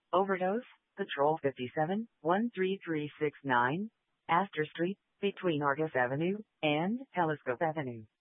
Overdose, Patrol 57, 13369, Astor Street, between Argus Avenue and Telescope Avenue.